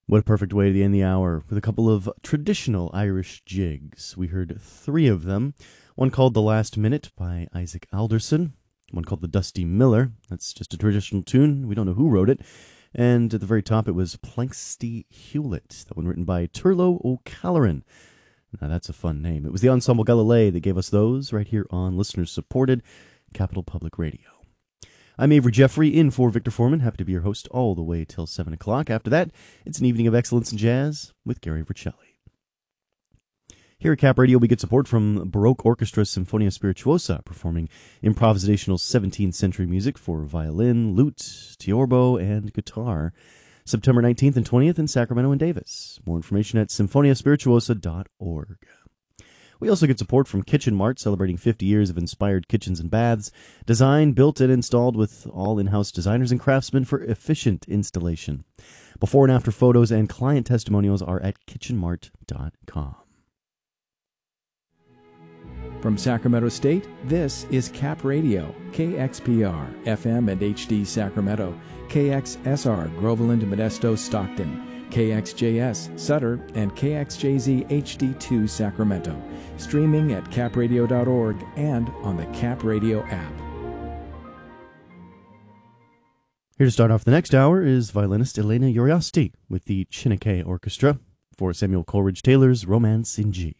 What a perfect way to end the hour with a couple of traditional Irish jigs. We heard three of them. One called The Last Minute by Isaac Alderson. One called The Dusty Miller. That's just a traditional tune. We don't know who wrote it. And at the very top, it was Planxty Hewlett. That one written by Turlo O'Callaghan. Now, that's a fun name. It was the Ensemble Galilei that gave us those right here on listener-supported Capital Public Radio. I'm Avery Jeffrey, in for Victor Foreman. Happy to be your host all the way till 7 o'clock. After that, it's an evening of excellence in jazz with Gary Vercelli. Here at Cap Radio, we get support from Baroque Orchestra Sinfonia Spirituosa, performing improvisational 17th century music for violin, lute, tiorbo, and guitar. September 19th and 20th in Sacramento and Davis. More information at sinfoniaspirituosa.org. We also get support from Kitchen Mart, celebrating 50 years of inspired kitchens and baths, designed, built, and installed with all in-house designers and craftsmen for efficient installation. Before and after photos and client testimonials are at kitchenmart.com. From Sacramento State, this is Cap Radio, KXPR, FM and HD Sacramento, KXSR, Groveland, Modesto, Stockton, KXJS, Sutter, and KXJZ HD2 Sacramento. Streaming at capradio.org and on the Cap Radio app. Here to start off the next hour is violinist Elena Uriasti with the Chineke Orchestra for Samuel Coleridge Taylor's Romance in G.